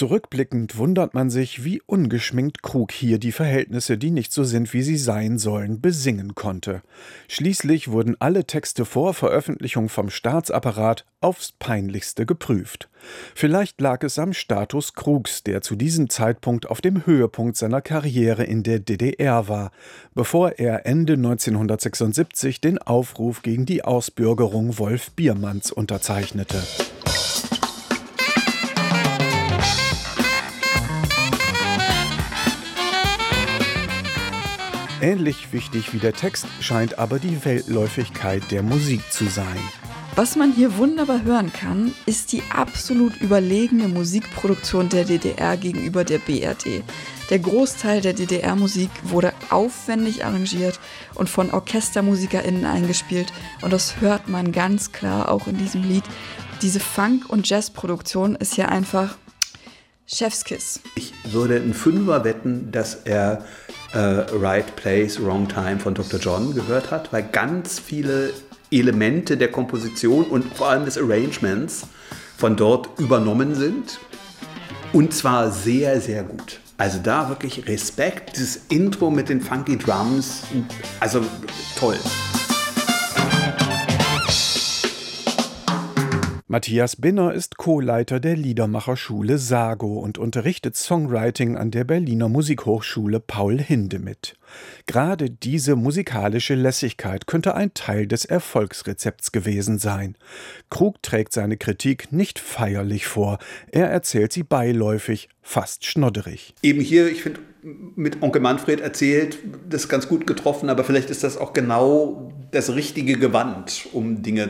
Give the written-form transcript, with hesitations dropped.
Zurückblickend wundert man sich, wie ungeschminkt Krug hier die Verhältnisse, die nicht so sind, wie sie sein sollen, besingen konnte. Schließlich wurden alle Texte vor Veröffentlichung vom Staatsapparat aufs Peinlichste geprüft. Vielleicht lag es am Status Krugs, der zu diesem Zeitpunkt auf dem Höhepunkt seiner Karriere in der DDR war, bevor er Ende 1976 den Aufruf gegen die Ausbürgerung Wolf Biermanns unterzeichnete. Ähnlich wichtig wie der Text scheint aber die Weltläufigkeit der Musik zu sein. Was man hier wunderbar hören kann, ist die absolut überlegene Musikproduktion der DDR gegenüber der BRD. Der Großteil der DDR-Musik wurde aufwendig arrangiert und von OrchestermusikerInnen eingespielt. Und das hört man ganz klar auch in diesem Lied. Diese Funk- und Jazzproduktion ist hier einfach Chefskiss. Ich würde einen Fünfer wetten, dass er Right Place, Wrong Time von Dr. John gehört hat, weil ganz viele Elemente der Komposition und vor allem des Arrangements von dort übernommen sind. Und zwar sehr, sehr gut. Also da wirklich Respekt, dieses Intro mit den funky Drums, also toll. Matthias Binner ist Co-Leiter der Liedermacherschule SAGO und unterrichtet Songwriting an der Berliner Musikhochschule Paul Hindemith. Gerade diese musikalische Lässigkeit könnte ein Teil des Erfolgsrezepts gewesen sein. Krug trägt seine Kritik nicht feierlich vor. Er erzählt sie beiläufig, fast schnodderig. Eben hier, ich finde, mit Onkel Manfred erzählt, das ist ganz gut getroffen, aber vielleicht ist das auch genau das richtige Gewand, um Dinge